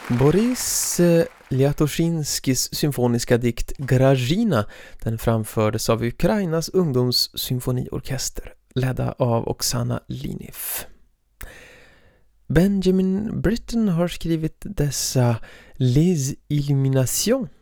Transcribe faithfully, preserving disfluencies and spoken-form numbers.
Boris Liatoshinskis symfoniska dikt Grajina, den framfördes av Ukrainas ungdomssymfoniorkester, ledda av Oksana Liniv. Benjamin Britten har skrivit dessa Les Illuminations,